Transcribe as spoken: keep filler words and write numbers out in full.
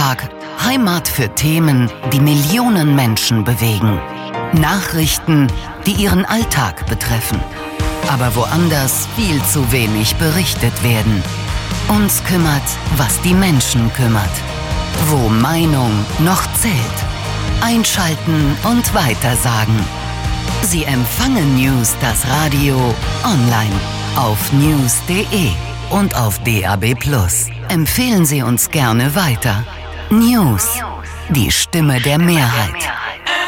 Tag Heimat für Themen, die Millionen Menschen bewegen. Nachrichten, die ihren Alltag betreffen. Aber woanders viel zu wenig berichtet werden. Uns kümmert, was die Menschen kümmert. Wo Meinung noch zählt. Einschalten und weitersagen. Sie empfangen News das Radio online auf news punkt de und auf D A B plus. Empfehlen Sie uns gerne weiter. News, die Stimme der Mehrheit.